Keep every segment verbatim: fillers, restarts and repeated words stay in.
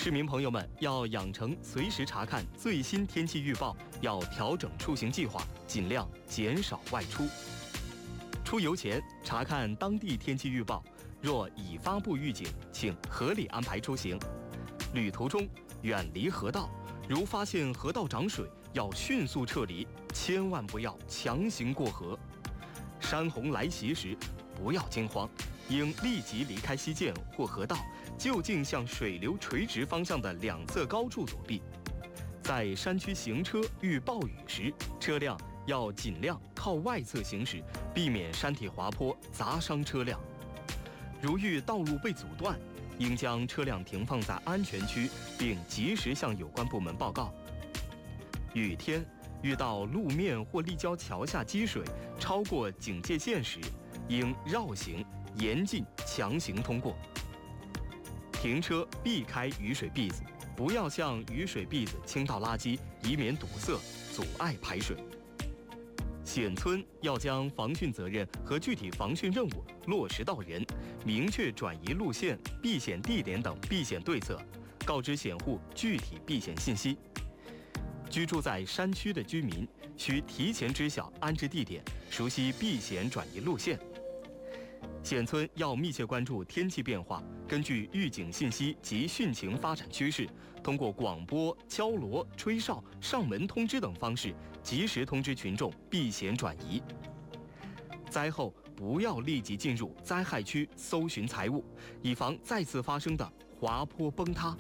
市民朋友们要养成随时查看最新天气预报，要调整出行计划，尽量减少外出。出游前查看当地天气预报，若已发布预警，请合理安排出行。旅途中远离河道，如发现河道涨水，要迅速撤离，千万不要强行过河。山洪来袭时，不要惊慌，应立即离开溪涧或河道，就近向水流垂直方向的两侧高处躲避。在山区行车遇暴雨时，车辆要尽量靠外侧行驶，避免山体滑坡砸伤车辆。如遇道路被阻断，应将车辆停放在安全区，并及时向有关部门报告。雨天遇到路面或立交桥下积水超过警戒线时，应绕行、严禁强行通过。停车避开雨水篦子，不要向雨水篦子倾倒垃圾，以免堵塞阻碍排水。险村要将防汛责任和具体防汛任务落实到人，明确转移路线、避险地点等避险对策，告知险户具体避险信息。居住在山区的居民需提前知晓安置地点，熟悉避险转移路线。险村要密切关注天气变化，根据预警信息及汛情发展趋势，通过广播、敲锣、吹哨、上门通知等方式，及时通知群众避险转移。灾后不要立即进入灾害区搜寻财物，以防再次发生的滑坡崩塌。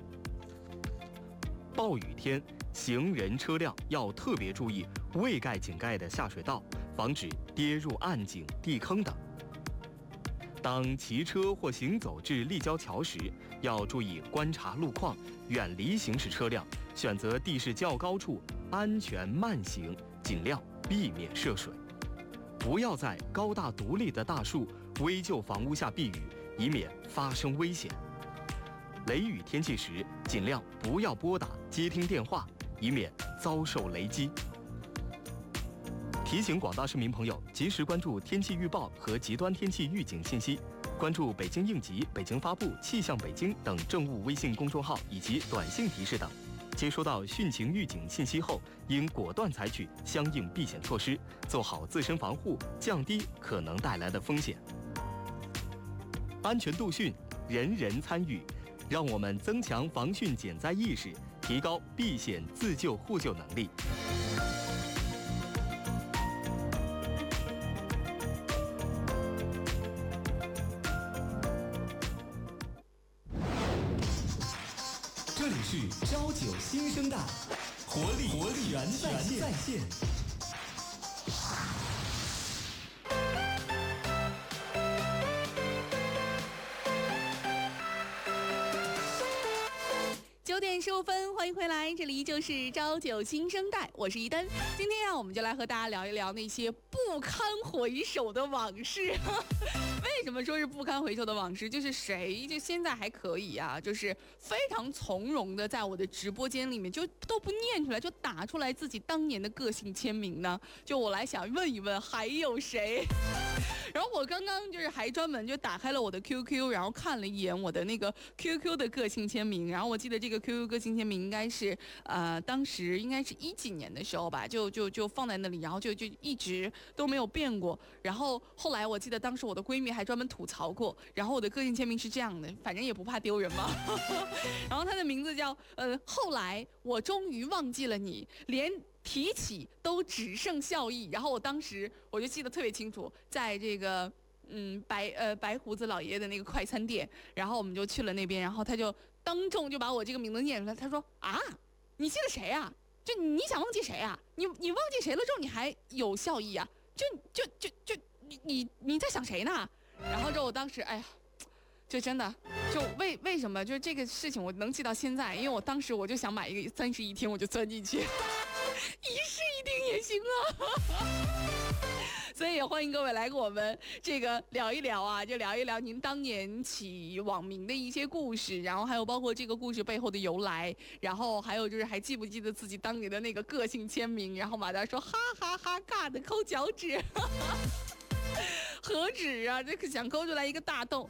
暴雨天，行人车辆要特别注意未盖井盖的下水道，防止跌入暗井、地坑等。当骑车或行走至立交桥时，要注意观察路况，远离行驶车辆，选择地势较高处，安全慢行，尽量避免涉水。不要在高大独立的大树、危旧房屋下避雨，以免发生危险。雷雨天气时，尽量不要拨打接听电话，以免遭受雷击。提醒广大市民朋友及时关注天气预报和极端天气预警信息，关注北京应急、北京发布、气象北京等政务微信公众号以及短信提示等。接收到汛情预警信息后，应果断采取相应避险措施，做好自身防护，降低可能带来的风险。安全度汛，人人参与，让我们增强防汛减灾意识，提高避险自救互救能力。 这里是朝九新生代，活力活力全在线。在线九点十五分，欢迎回来，这里依旧是朝九新生代，我是一丹。今天啊，我们就来和大家聊一聊那些不堪回首的往事。为什么说是不堪回首的往事？就是谁就现在还可以啊，就是非常从容的在我的直播间里面就都不念出来，就打出来自己当年的个性签名呢？就我来想问一问，还有谁？然后我刚刚就是还专门就打开了我的 Q Q， 然后看了一眼我的那个 Q Q 的个性签名，然后我记得这个 Q Q 个性签名应该是呃当时应该是一几年的时候吧，就就就放在那里，然后就就一直都没有变过。然后后来我记得当时我的闺蜜还专门吐槽过，然后我的个性签名是这样的，反正也不怕丢人嘛。然后她的名字叫呃后来我终于忘记了你，连提起都只剩笑意。然后我当时我就记得特别清楚，在这个嗯白呃白胡子老爷的那个快餐店，然后我们就去了那边，然后他就当众就把我这个名字念出来，他说啊，你记得谁啊？就你想忘记谁啊？你你忘记谁了之后你还有笑意啊？就就就就你你你在想谁呢？然后之后我当时哎呀，就真的就为为什么就是这个事情我能记到现在，因为我当时我就想买一个三室一厅，我就钻进去。一室一厅也行啊。所以也欢迎各位来跟我们这个聊一聊啊，就聊一聊您当年起网名的一些故事，然后还有包括这个故事背后的由来，然后还有就是还记不记得自己当年的那个个性签名，然后马达说哈哈哈尬的抠脚趾。何止啊，这个想抠出来一个大洞。